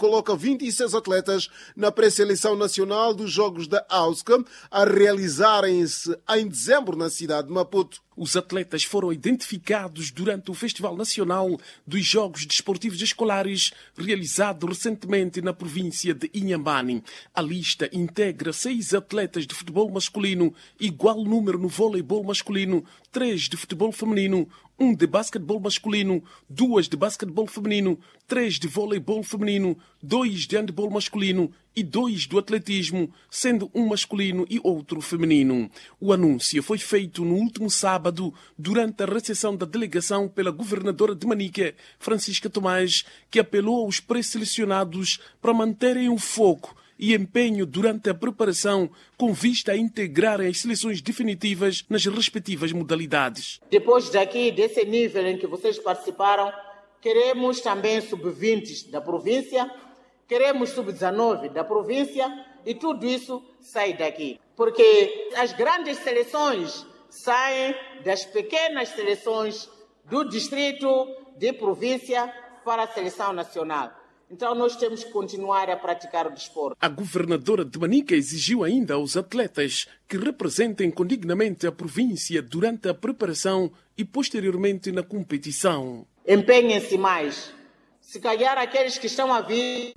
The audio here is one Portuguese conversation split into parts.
coloca 26 atletas na pré-seleção nacional dos Jogos da AUSCA a realizarem-se em dezembro na cidade de Maputo. Os atletas foram identificados durante o Festival Nacional dos Jogos Desportivos Escolares, realizado recentemente na província de Inhambane. A lista integra 6 atletas de futebol masculino, igual número no voleibol masculino, 3 de futebol feminino, 1 de basquetebol masculino, 2 de basquetebol feminino, 3 de voleibol feminino, 2 de handebol masculino e 2 do atletismo, sendo um masculino e outro feminino. O anúncio foi feito no último sábado, durante a recepção da delegação pela governadora de Manica, Francisca Tomás, que apelou aos pré-selecionados para manterem o foco e empenho durante a preparação com vista a integrarem as seleções definitivas nas respectivas modalidades. Depois desse nível em que vocês participaram, queremos também sub-20 da província, queremos sub-19 da província e tudo isso sai daqui. Porque as grandes seleções saem das pequenas seleções do distrito, de província para a seleção nacional. Então nós temos que continuar a praticar o desporto. A governadora de Manica exigiu ainda aos atletas que representem condignamente a província durante a preparação e posteriormente na competição. Empenhem-se mais. Se calhar aqueles que estão a vir,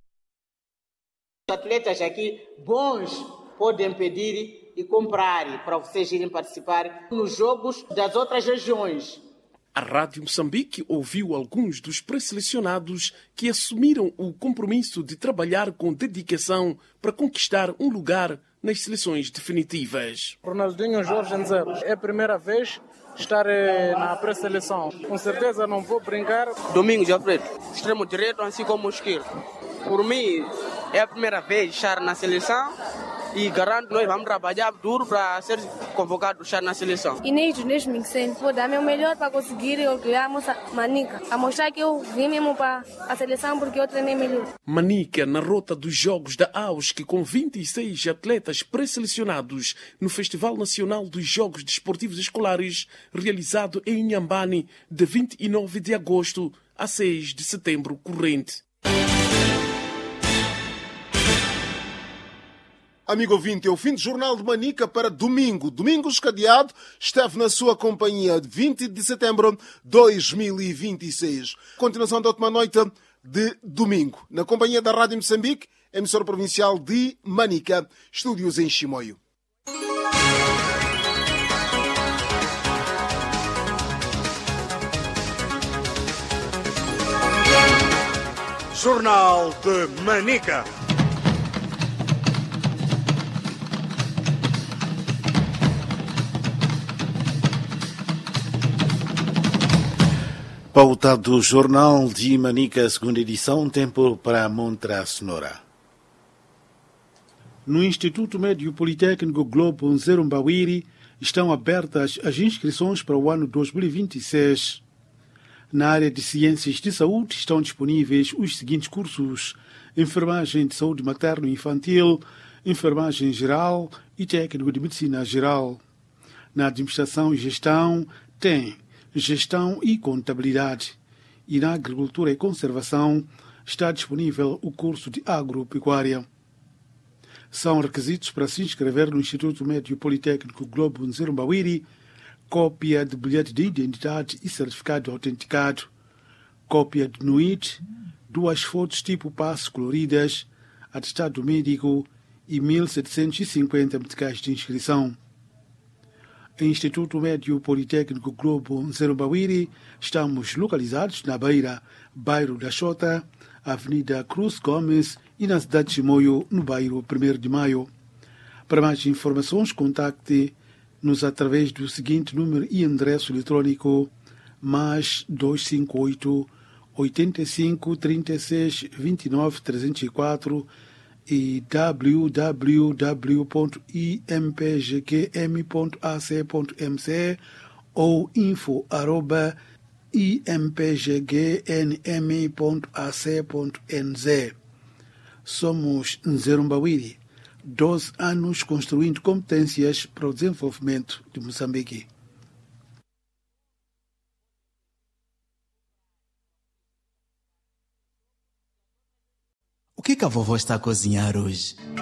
os atletas aqui bons, podem pedir e comprar para vocês irem participar nos jogos das outras regiões. A Rádio Moçambique ouviu alguns dos pré-selecionados que assumiram o compromisso de trabalhar com dedicação para conquistar um lugar nas seleções definitivas. Ronaldinho Jorge Nzero, é a primeira vez estar na pré-seleção. Com certeza não vou brincar. Domingos Alfredo, extremo direito, assim como o esquerdo. Por mim, é a primeira vez estar na seleção. E garanto que nós vamos trabalhar duro para ser convocado a estar na seleção. Inês Mixen, vou dar meu melhor para conseguir orgulhar a Manica. A mostrar que eu vim mesmo para a seleção porque eu treinei melhor. Manica, na rota dos Jogos da AUSC, com 26 atletas pré-selecionados no Festival Nacional dos Jogos Desportivos Escolares, realizado em Inhambane, de 29 de agosto a 6 de setembro corrente. Amigo ouvinte, é o fim do Jornal de Manica para domingo. Domingos Cadeado esteve na sua companhia de 20 de setembro de 2026. Continuação da última noite de domingo, na companhia da Rádio Moçambique, emissora provincial de Manica, estúdios em Chimoio. Jornal de Manica. Pautado Jornal de Manica, segunda edição, tempo para Montra Sonora. No Instituto Médio Politécnico Globo Nzerumbawiri estão abertas as inscrições para o ano 2026. Na área de Ciências de Saúde estão disponíveis os seguintes cursos: Enfermagem de Saúde Materno e Infantil, Enfermagem Geral e Técnico de Medicina Geral. Na Administração e Gestão tem Gestão e Contabilidade. E na Agricultura e Conservação está disponível o curso de Agropecuária. São requisitos para se inscrever no Instituto Médio Politécnico Globo Nzerumbawiri: cópia de bilhete de identidade e certificado autenticado, cópia de NUIT, 2 fotos tipo passe coloridas, atestado médico e 1.750 meticais de inscrição. Instituto Médio Politécnico Globo Nzerumbawiri, estamos localizados na Beira, bairro da Xota, Avenida Cruz Gomes e na cidade de Chimoio, no bairro 1º de Maio. Para mais informações, contacte-nos através do seguinte número e endereço eletrônico: mais 258 85 36 29 304 e www.impgqm.ac.mc ou info@impgqnm.ac.nz. Somos Nzerumbawiri, 12 anos construindo competências para o desenvolvimento de Moçambique. que a vovó está a cozinhar hoje?